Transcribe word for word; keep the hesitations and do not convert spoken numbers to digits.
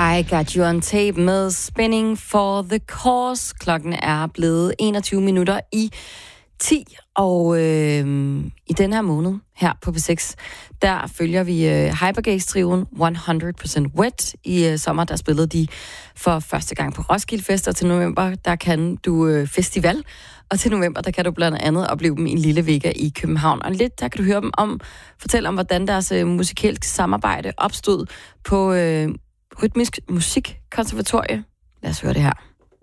I Got You On Tape med Spinning for the Cause. Klokken er blevet enogtyve minutter i ti, og øh, i den her måned her på P seks, der følger vi øh, Hypergaze-trioen hundrede procent Wet. I øh, sommer, der spillede de for første gang på Roskilde Fest, og til november, der kan du øh, festival, og til november, der kan du blandt andet opleve dem i Lille Vega i København. Og lidt, der kan du høre dem om, fortælle om, hvordan deres øh, musikalske samarbejde opstod på øh, Rytmisk Musikkonservatorie. Lad os høre det her.